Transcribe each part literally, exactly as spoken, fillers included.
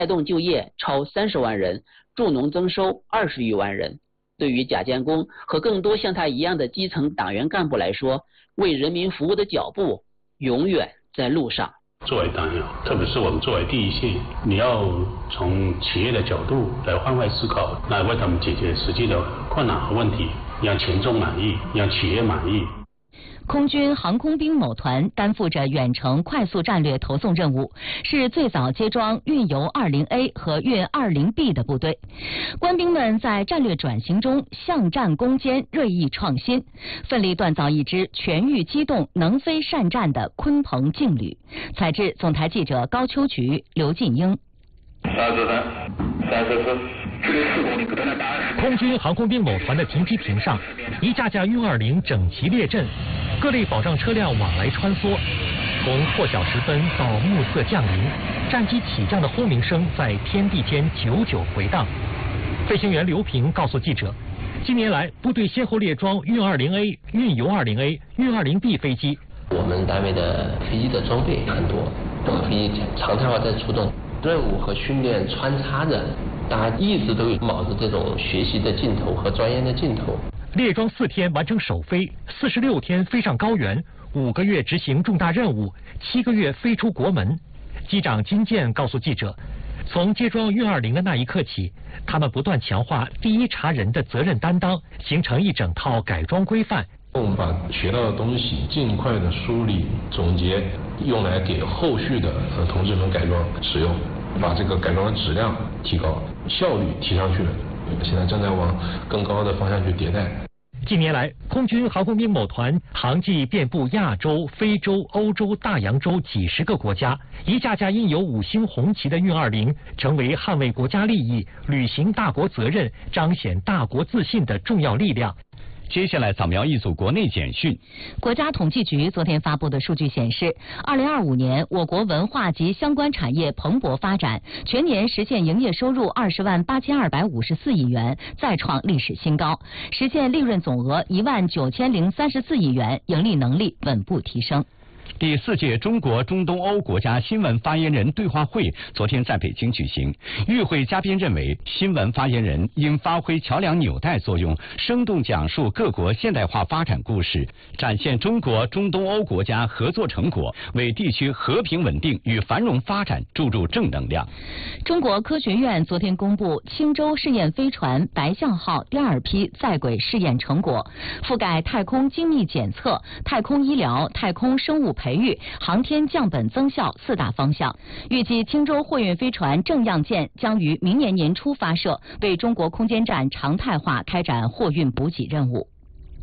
带动就业超三十万人，助农增收二十余万人。对于贾建功和更多像他一样的基层党员干部来说，为人民服务的脚步永远在路上。 作为党员，特别是我们作为第一线，你要从企业的角度来换位思考，来为他们解决实际的困难和问题，让群众满意，让企业满意。 空军航空兵某团担负着远程快速战略投送任务，是最早接装运油 二十 A 和运 二十 B 的部队。官兵们在战略转型中向战攻坚，锐意创新，奋力锻造一支全域机动、能飞善战的鲲鹏劲旅。采制总台记者高秋菊、刘进英。 三四三，三四四，距离四公里，不断的打。 空军航空兵某团的停机坪上，一架架运二零整齐列阵，各类保障车辆往来穿梭。从破晓时分到暮色降临，战机起降的轰鸣声在天地间久久回荡。飞行员刘平告诉记者，近年来部队先后列装运二零 A、运油二十 A、运二十 B 飞机。 我们单位的飞机的装备很多，飞机常态化在出动。任务和训练穿插着，大家一直都卯着这种学习的劲头和钻研的劲头。 列装四天完成首飞，四十六天飞上高原，五个月执行重大任务，七个月飞出国门。机长金健告诉记者，从接装运二零的那一刻起，他们不断强化第一查人的责任担当，形成一整套改装规范。 我们把学到的东西尽快的梳理总结，用来给后续的呃同志们改装使用，把这个改装的质量提高，效率提上去了。现在正在往更高的方向去迭代。 近年来，空军航空兵某团航迹遍布亚洲、非洲、欧洲、大洋洲几十个国家，一架架印有五星红旗的运二零，成为捍卫国家利益、履行大国责任、彰显大国自信的重要力量。 接下来扫描一组国内简讯。 国家统计局昨天发布的数据显示，二零二五年我国文化及相关产业蓬勃发展，全年实现营业收入二十万八千二百五十四亿元，再创历史新高，实现利润总额一万九千零三十四亿元，盈利能力稳步提升。 第四届中国中东欧国家新闻发言人对话会昨天在北京举行。与会嘉宾认为，新闻发言人应发挥桥梁纽带作用，生动讲述各国现代化发展故事，展现中国中东欧国家合作成果，为地区和平稳定与繁荣发展注入正能量。 中国科学院昨天公布青州试验飞船白象号第二批在轨试验成果，覆盖太空精密检测、太空医疗、太空生物培育、航天降本增效四大方向。预计青州货运飞船正样舰将于明年年初发射，为中国空间站常态化开展货运补给任务。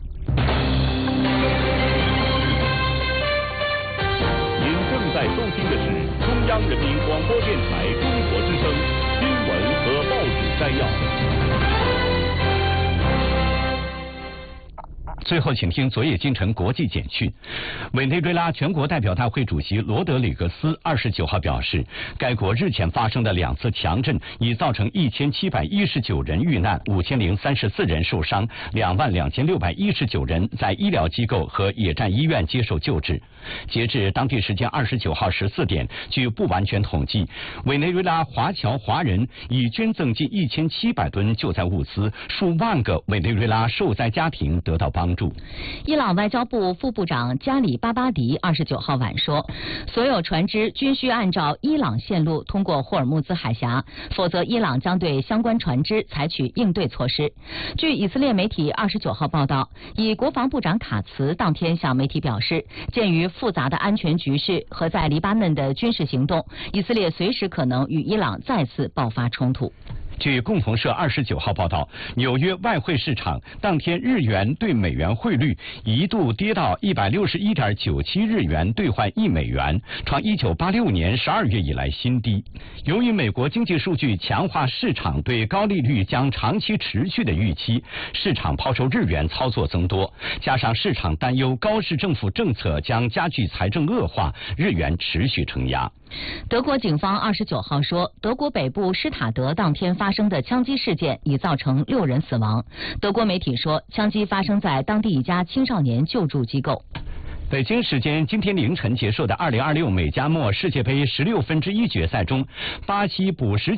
您正在收听的是中央人民广播电台中国之声新闻和报纸摘要。 最后，请听昨夜今晨国际简讯。委内瑞拉全国代表大会主席罗德里格斯二十九号表示，该国日前发生的两次强震已造成一千七百一十九人遇难，五千零三十四人受伤，两万两千六百一十九人在医疗机构和野战医院接受救治。截至当地时间二十九号十四点，据不完全统计，委内瑞拉华侨华人已捐赠近一千七百吨救灾物资，数万个委内瑞拉受灾家庭得到帮助。 伊朗外交部副部长加里巴巴迪二十九号晚说，所有船只均需按照伊朗线路通过霍尔木兹海峡，否则伊朗将对相关船只采取应对措施。据以色列媒体二十九号报道，以国防部长卡茨当天向媒体表示，鉴于复杂的安全局势和在黎巴嫩的军事行动，以色列随时可能与伊朗再次爆发冲突。 据共同社二十九号报道，纽约外汇市场当天日元对美元汇率一度跌到一百六十一点九七日元兑换一美元，创一九八六年十二月以来新低。由于美国经济数据强化市场对高利率将长期持续的预期，市场抛售日元操作增多，加上市场担忧高市政府政策将加剧财政恶化，日元持续承压。 德国警方二十九号说，德国北部施塔德当天发生的枪击事件已造成六人死亡。德国媒体说，枪击发生在当地一家青少年救助机构。 北京时间今天凌晨结束的二零二六美加墨世界杯十六分之一决赛中，巴西补时